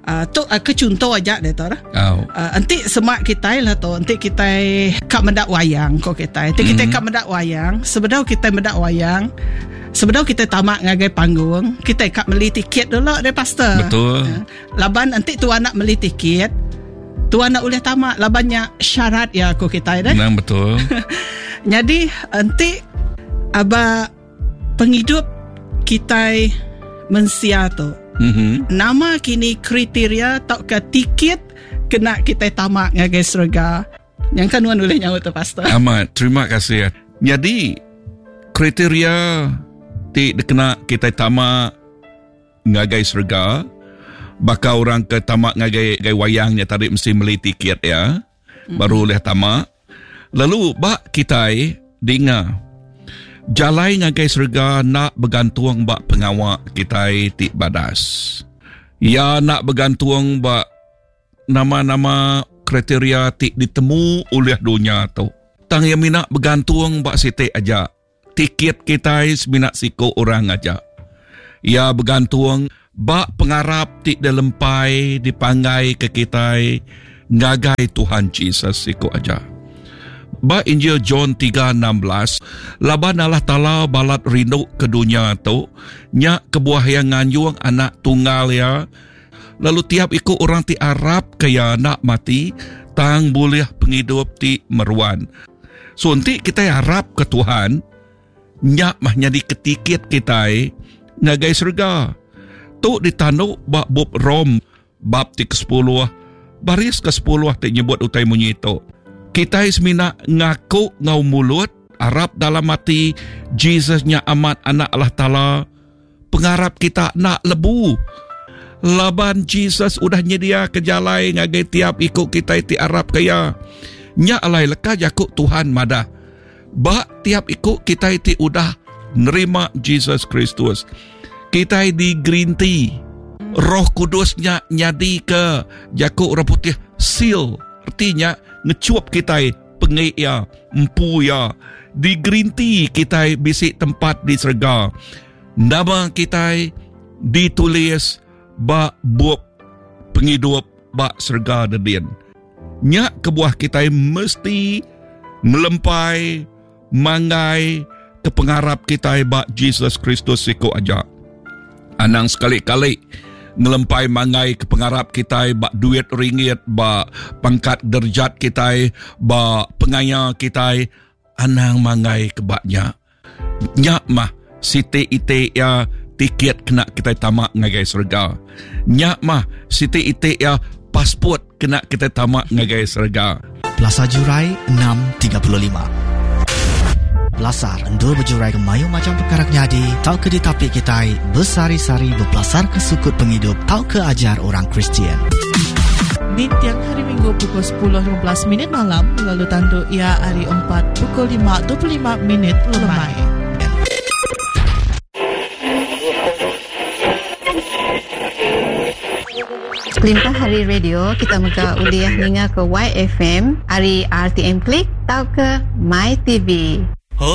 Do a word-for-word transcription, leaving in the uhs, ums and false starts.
uh, tu uh, ke contoh aja dia tu lah. Oh. Uh, nanti semak kita lah tu. Nanti kita kat mendak wayang kau kita. Nanti kita mm-hmm. kat mendak wayang. Sebenarnya kita mendak wayang. Sebenarnya kita tamak ngagai panggung. Kita kat beli tiket dulu deh pastor. Betul. Uh, laban nanti tuan nak beli tiket. Tuan nak boleh tamak. Labannya syarat ya kau kita deh. Nah, betul. Jadi nanti aba penghidup kita mensia tu. Mm-hmm. Nama kini kriteria tak ke tiket kena kita tamak ngagai surga. Yang kan wan boleh nyawa tu pastor. Amat, terima kasih. Jadi kriteria ti kena kita tamak ngagai surga. Baka orang ke tamak ngagai ngagai wayangnya tadi mesti beli tiket ya. Mm-hmm. Baru boleh tamak. Lalu bak kita dengar jalai ngagai surga nak bergantung bak pengawak kita ti badas. Ya nak bergantung bak nama-nama kriteria ti ditemu oleh dunia tu. Tang yang mina bergantung bak siti aja. Tiket kita semina siko orang aja. Ya bergantung bak pengarap ti dalempai dipangai ke kita ngagai Tuhan Yesus siko aja. Ba Injil John tiga enam belas, laban Allah Ta'ala balat rindu ke dunia tu, nyak kebuah yang nganyung anak tunggal ya, lalu tiap ikut orang ti Arab kaya nak mati, tang boleh penghidup ti meruan. So nanti kita harap ke Tuhan, nyak mah nyadi ketikit kita ngagai surga. Tu ditanduk bab bub Rom, bab ti ke sepuluh, baris ke sepuluh ti nyebut utai munyi itu. Kita semina ngaku ngau mulut, Arab dalam hati, Jesusnya amat anak Allah Ta'ala, pengharap kita nak lebu. Laban Jesus udah nyedia kejalai ngagai tiap ikut kita iti Arab kaya. Nya alai leka jakuk Tuhan madah. Ba tiap ikut kita iti udah nerima Jesus Kristus. Kita di green tea. Roh Kudusnya nyadi ke jakuk orang putih seal. Artinya ngecuap kita pengek ya, empu ya. Di green tea kita bisik tempat di surga. Nama kita ditulis bak buat penghidup bak surga dedin. Nyak kebuah kita mesti melempai, mangai ke pengharap kita bak Jesus Kristus siku aja. Anang sekali-kali ngelempai mangai ke pengharap kita bak duit ringgit, bak pangkat derjat kita, bak pengaya kita, anang mangai ke baknya. Nyak mah siti ite ya tiket kena kita tamak ngagai surga. Nyak mah siti ite ya pasport kena kita tamak ngagai surga. Plaza Jurai enam tiga puluh lima. Belasar endur berjurai ke mayu macam perkara nyadi, tau ke ditapi kita bersari-sari berbelasar ke sukut penghidup, tau ke ajar orang Kristian. Di tiang hari Minggu pukul sepuluh lima belas minit malam, lalu tanduk ia hari empat pukul lima dua puluh lima minit lemai. Limpah hari radio, kita muka uliah ninga ke Y F M, hari R T M Klik, tau ke My T V.